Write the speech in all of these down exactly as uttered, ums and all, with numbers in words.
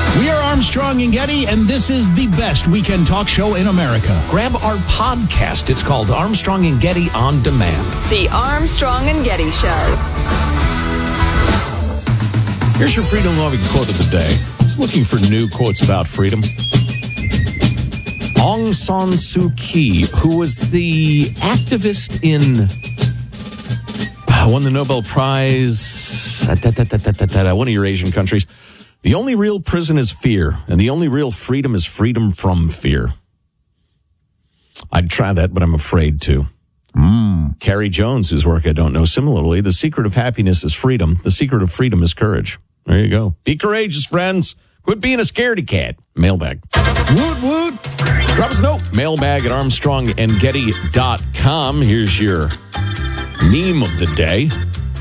We are Armstrong and Getty, and this is the best weekend talk show in America. Grab our podcast. It's called Armstrong and Getty On Demand. The Armstrong and Getty Show. Here's your freedom loving quote of the day. I was looking for new quotes about freedom. Aung San Suu Kyi, who was the activist in, uh, won the Nobel Prize, uh, da, da, da, da, da, da, one of your Asian countries. The only real prison is fear, and the only real freedom is freedom from fear. I'd try that, but I'm afraid to. Mm. Carrie Jones, whose work I don't know, similarly, the secret of happiness is freedom. The secret of freedom is courage. There you go. Be courageous, friends. Quit being a scaredy cat. Mailbag. Woot, woot. Drop us a note. Mailbag at armstrong and getty dot com. Here's your meme of the day.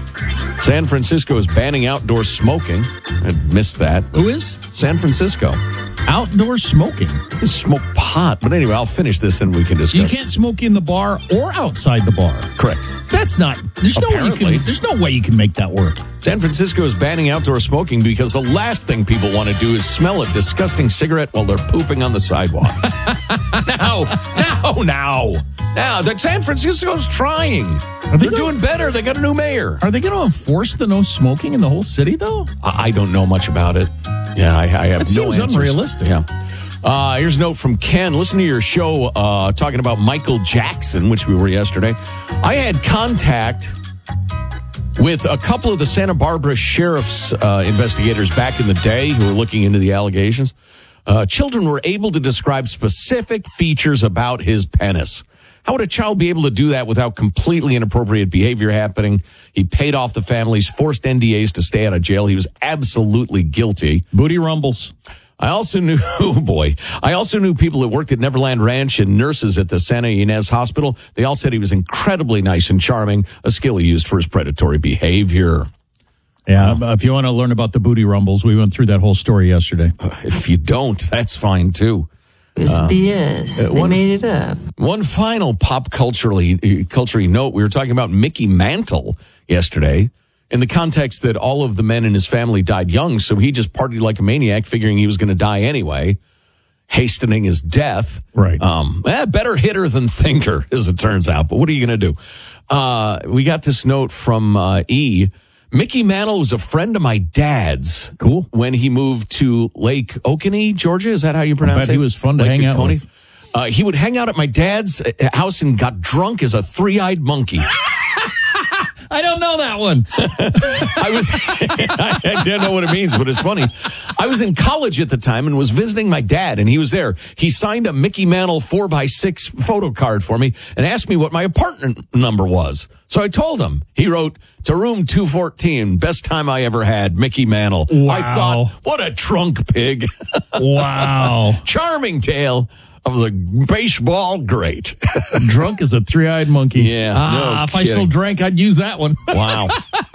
San Francisco is banning outdoor smoking. I missed that. Who is? San Francisco. Outdoor smoking. You smoke pot. But anyway, I'll finish this and we can discuss. You can't smoke in the bar or outside the bar. Correct. That's not, there's no, way you can, there's no way you can make that work. San Francisco is banning outdoor smoking because the last thing people want to do is smell a disgusting cigarette while they're pooping on the sidewalk. now, now, now, now, that San Francisco's trying. Are they They're gonna, doing better. They got a new mayor. Are they going to enforce the no smoking in the whole city, though? I, I don't know much about it. Yeah, I, I have that no seems answers. Unrealistic. Yeah. Uh, here's a note from Ken. Listen to your show uh, talking about Michael Jackson, which we were yesterday. I had contact with a couple of the Santa Barbara sheriff's uh, investigators back in the day who were looking into the allegations. Uh, children were able to describe specific features about his penis. How would a child be able to do that without completely inappropriate behavior happening? He paid off the families, forced N D As to stay out of jail. He was absolutely guilty. Booty rumbles. I also knew, oh boy, I also knew people that worked at Neverland Ranch and nurses at the Santa Ynez Hospital. They all said he was incredibly nice and charming, a skill he used for his predatory behavior. Yeah, uh, if you want to learn about the booty rumbles, we went through that whole story yesterday. If you don't, that's fine too. It's uh, B S. They one, made it up. One final pop culturally, culturally note. We were talking about Mickey Mantle yesterday in the context that all of the men in his family died young, so he just partied like a maniac, figuring he was going to die anyway, hastening his death. Right. Um, eh, better hitter than thinker, as it turns out. But what are you going to do? Uh, we got this note from uh, E. Mickey Mantle was a friend of my dad's. Cool. When he moved to Lake Oconee, Georgia. Is that how you pronounce I bet it? He was fun to Lake hang out Oconee. with. Uh, he would hang out at my dad's house and got drunk as a three-eyed monkey. I don't know that one. I was, I don't know what it means, but it's funny. I was in college at the time and was visiting my dad, and he was there. He signed a Mickey Mantle four by six photo card for me and asked me what my apartment number was. So I told him. He wrote, to room two fourteen, best time I ever had, Mickey Mantle. Wow. I thought, what a drunk pig. Wow. Charming tale of the baseball great. Drunk as a three-eyed monkey. Yeah. Ah, no if kidding. I still drank, I'd use that one. Wow.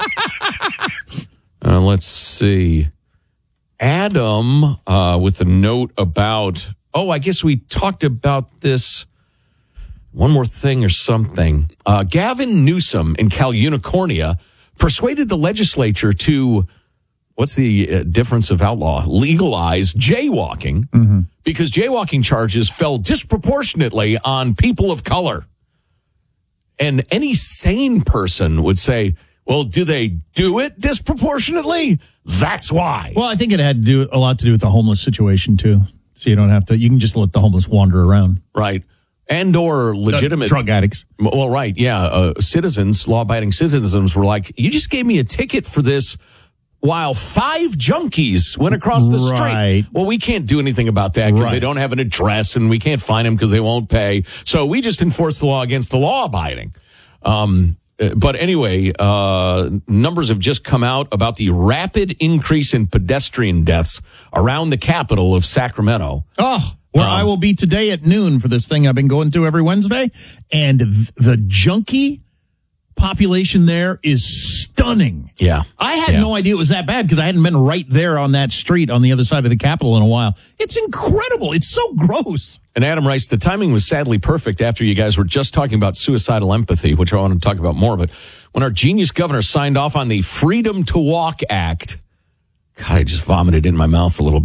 uh, let's see. Adam uh, with a note about, oh, I guess we talked about this. One more thing or something. Uh, Gavin Newsom in Cal Unicornia persuaded the legislature to, what's the uh, difference of outlaw? Legalize jaywalking, mm-hmm. because jaywalking charges fell disproportionately on people of color. And any sane person would say, well, do they do it disproportionately? That's why. Well, I think it had to do a lot to do with the homeless situation, too. So you don't have to, you can just let the homeless wander around. Right. And or legitimate. Uh, drug addicts. Well, right. Yeah. Uh, citizens, law-abiding citizens were like, you just gave me a ticket for this while five junkies went across the right. street. Well, we can't do anything about that because right. they don't have an address and we can't fine them because they won't pay. So we just enforce the law against the law-abiding. Um, but anyway, uh, numbers have just come out about the rapid increase in pedestrian deaths around the capital of Sacramento. Oh, where um, I will be today at noon for this thing I've been going to every Wednesday. And th- the junkie population there is stunning. Yeah. I had yeah. no idea it was that bad because I hadn't been right there on that street on the other side of the Capitol in a while. It's incredible. It's so gross. And Adam writes, the timing was sadly perfect after you guys were just talking about suicidal empathy, which I want to talk about more. But when our genius governor signed off on the Freedom to Walk Act, God, I just vomited in my mouth a little bit.